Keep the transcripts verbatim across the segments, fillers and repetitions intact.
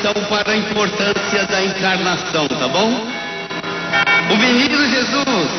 atenção para a importância da encarnação, tá bom? O menino Jesus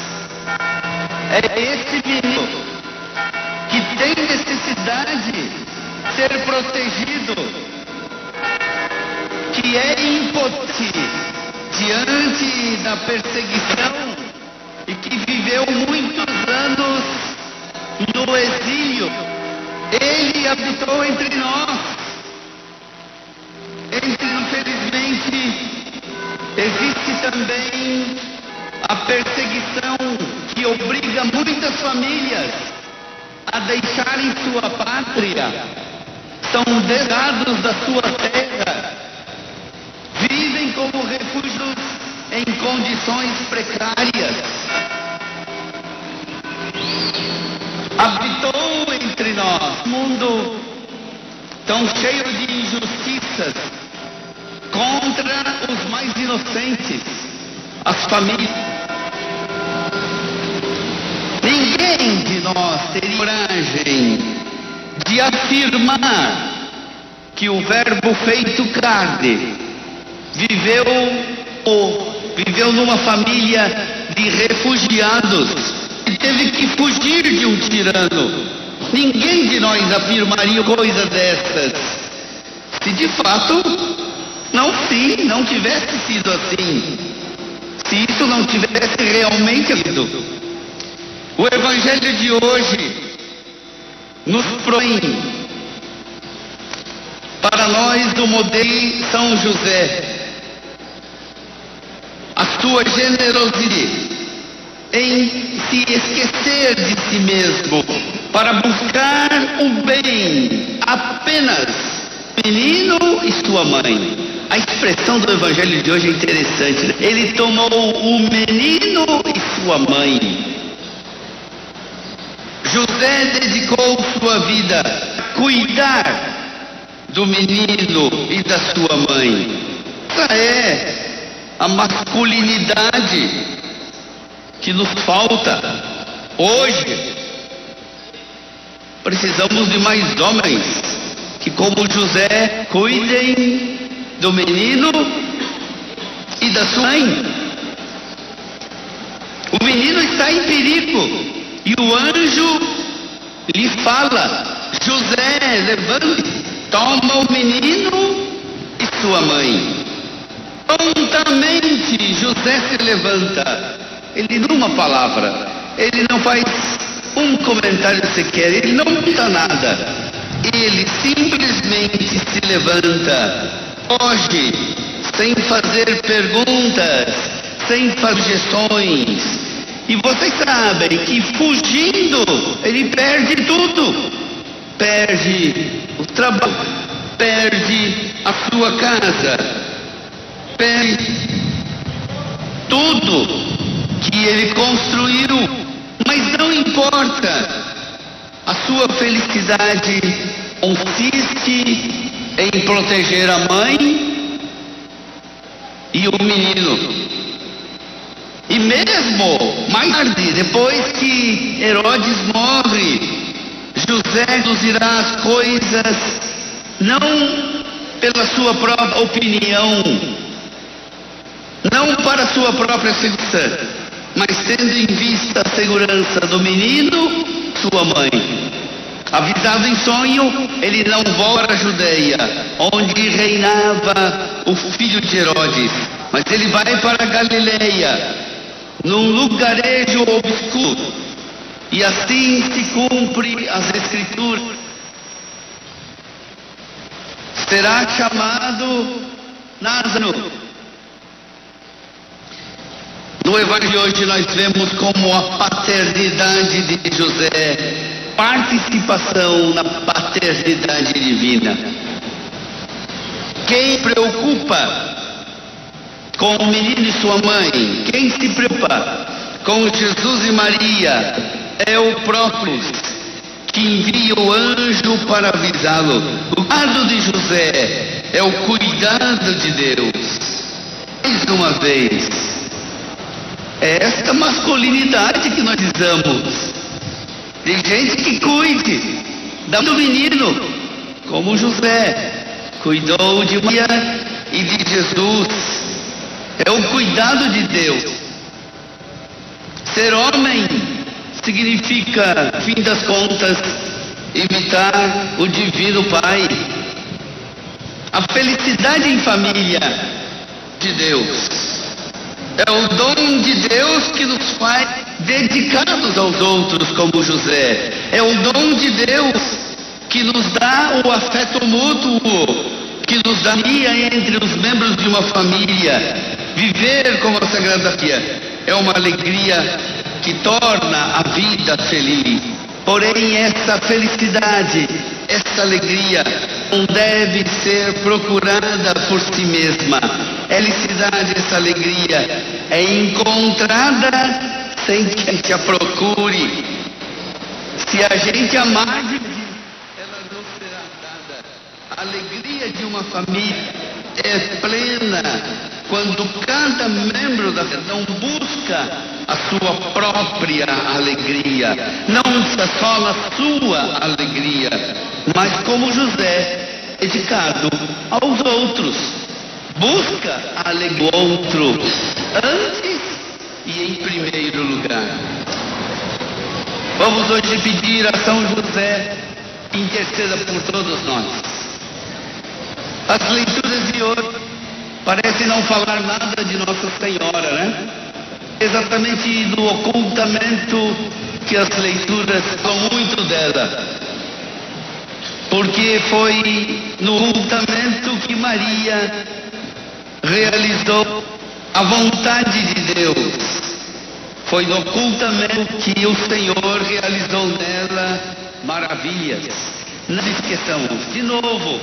é esse menino que tem necessidade de ser protegido, que é impotente diante da perseguição e que viveu muitos anos no exílio. Ele habitou entre nós. Entre, infelizmente, existe também a perseguição que obriga muitas famílias a deixarem sua pátria. São desgados da sua terra. Vivem como refúgios em condições precárias. Habitou entre nós, mundo tão cheio de injustiças contra os mais inocentes, as famílias. Ninguém de nós teria coragem de afirmar que o Verbo feito carne viveu ou viveu numa família de refugiados e teve que fugir de um tirano. Ninguém de nós afirmaria coisa dessas se de fato não sim, não tivesse sido assim, se isso não tivesse realmente sido. O Evangelho de hoje nos propõe para nós do modelo São José a sua generosidade em se esquecer de si mesmo para buscar o bem apenas menino e sua mãe. A expressão do Evangelho de hoje é interessante, né? Ele tomou o menino e sua mãe. José dedicou sua vida a cuidar do menino e da sua mãe. Essa é a masculinidade que nos falta hoje. Precisamos de mais homens que, como José, cuidem do menino e da sua mãe. O menino está em perigo e o anjo lhe fala: José, levante, toma o menino e sua mãe. Prontamente José se levanta. Ele numa palavra, ele não faz um comentário sequer, ele não diz nada. Ele simplesmente se levanta, foge, sem fazer perguntas, sem fazer sugestões. E vocês sabem que fugindo, ele perde tudo. Perde o trabalho, perde a sua casa, perde tudo que ele construiu. Mas não importa, a sua felicidade consiste em proteger a mãe e o menino. E mesmo mais tarde, depois que Herodes morre, José conduzirá as coisas não pela sua própria opinião, não para a sua própria segurança, mas tendo em vista a segurança do menino, sua mãe. Avisado em sonho, ele não volta para a Judeia, onde reinava o filho de Herodes, mas ele vai para a Galileia, num lugarejo obscuro, e assim se cumpre as Escrituras. Será chamado Nazareno. No Evangelho de hoje nós vemos como a paternidade de José, participação na paternidade divina. Quem preocupa com o menino e sua mãe, quem se preocupa com Jesus e Maria, é o próprio que envia o anjo para avisá-lo. O cuidado de José é o cuidado de Deus. Mais uma vez, é esta masculinidade que nós precisamos. De gente que cuide do menino, como José cuidou de Maria e de Jesus, é o cuidado de Deus. Ser homem significa, no fim das contas, imitar o Divino Pai. A felicidade em família de Deus é o dom de Deus que nos faz dedicados aos outros, como José. É o dom de Deus que nos dá o afeto mútuo, que nos dá a harmonia entre os membros de uma família. Viver como a Sagrada Família é uma alegria que torna a vida feliz. Porém, essa felicidade, essa alegria não deve ser procurada por si mesma. Felicidade, essa alegria é encontrada sem que a gente a procure. Se a gente amar, ela não será dada. A alegria de uma família é plena quando cada membro da família não busca a sua própria alegria, não só na sua alegria, mas como José, dedicado aos outros, busca a alegria do outro antes e em primeiro lugar. Vamos hoje pedir a São José que interceda por todos nós. As leituras de hoje parecem não falar nada de Nossa Senhora, né? Exatamente no ocultamento que as leituras falam muito dela. Porque foi no ocultamento que Maria realizou a vontade de Deus. Foi no ocultamento que o Senhor realizou nela maravilhas. Não esqueçamos, de novo,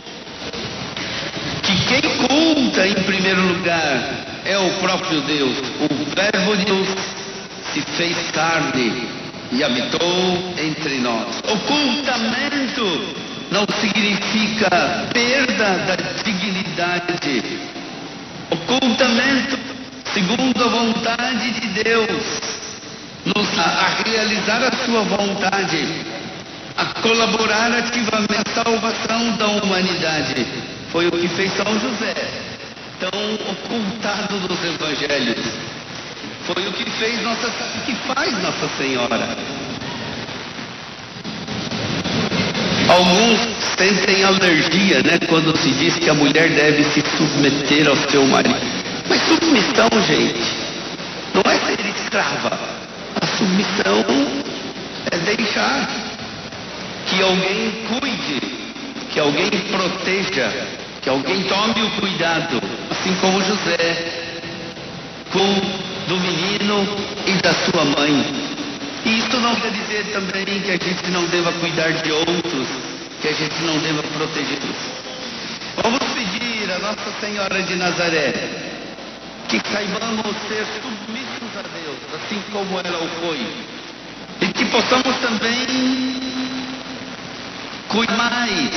que quem oculta em primeiro lugar é o próprio Deus. O Verbo de Deus se fez carne e habitou entre nós. Ocultamento não significa perda da dignidade. Ocultamento, segundo a vontade de Deus, nos a realizar a sua vontade, a colaborar ativamente na salvação da humanidade. Foi o que fez São José, tão ocultado dos evangelhos. Foi o que fez nossa, que faz Nossa Senhora. Alguns sentem alergia, né, quando se diz que a mulher deve se submeter ao seu marido. Mas submissão, gente, não é ser escrava. A submissão é deixar que alguém cuide, que alguém proteja, que alguém tome o cuidado, assim como José, com do menino e da sua mãe. E isso não quer dizer também que a gente não deva cuidar de outros, que a gente não deva proteger outros. Vamos pedir a Nossa Senhora de Nazaré que saibamos ser submissos a Deus, assim como ela o foi, e que possamos também cuidar mais,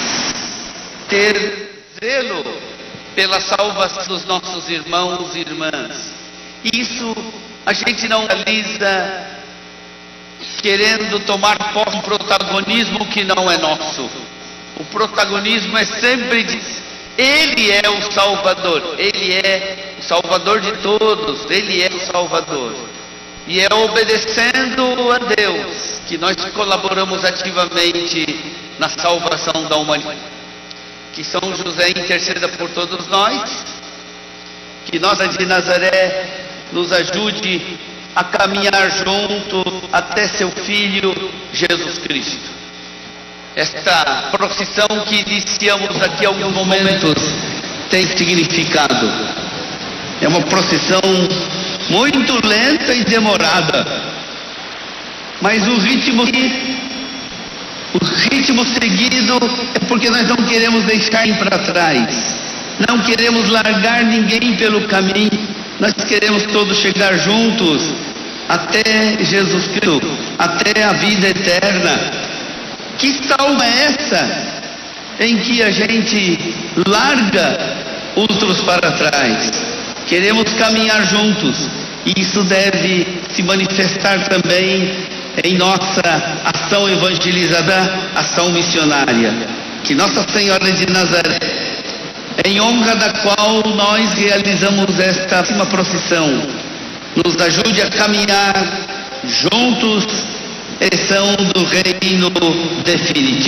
ter zelo pela salvação dos nossos irmãos e irmãs. Isso a gente não realiza querendo tomar posse de um protagonismo que não é nosso. O protagonismo é sempre de Ele é o Salvador, Ele é o Salvador de todos, Ele é o Salvador. E é obedecendo a Deus que nós colaboramos ativamente na salvação da humanidade. Que São José interceda por todos nós, que Nossa de Nazaré nos ajude a caminhar junto até seu Filho Jesus Cristo. Esta procissão que iniciamos aqui há alguns momentos tem significado. É uma procissão muito lenta e demorada, mas o ritmo, o ritmo seguido é porque nós não queremos deixar ninguém para trás, não queremos largar ninguém pelo caminho, nós queremos todos chegar juntos até Jesus Cristo, até a vida eterna. Que salva é essa em que a gente larga outros para trás? Queremos caminhar juntos, e isso deve se manifestar também em nossa ação evangelizadora, ação missionária. Que Nossa Senhora de Nazaré, em honra da qual nós realizamos esta última procissão, nos ajude a caminhar juntos em direção do reino definitivo.